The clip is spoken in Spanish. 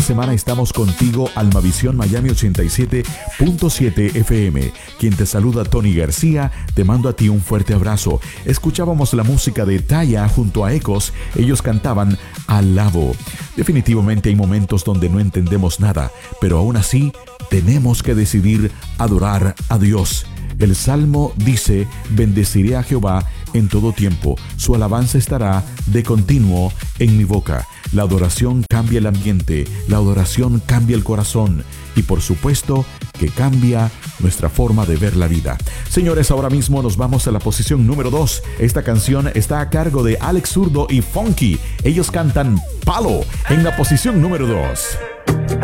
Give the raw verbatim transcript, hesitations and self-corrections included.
de semana estamos contigo, Almavisión Miami ochenta y siete punto siete F M. Quien te saluda, Tony García, te mando a ti un fuerte abrazo. Escuchábamos la música de Taya junto a Ecos, ellos cantaban Alabo. Definitivamente hay momentos donde no entendemos nada, pero aún así tenemos que decidir adorar a Dios. El Salmo dice: bendeciré a Jehová en todo tiempo, su alabanza estará de continuo en mi boca. La adoración cambia el ambiente, la adoración cambia el corazón y por supuesto que cambia nuestra forma de ver la vida. Señores, ahora mismo nos vamos a la posición número dos. Esta canción está a cargo de Alex Zurdo y Funky. Ellos cantan Palo en la posición número dos.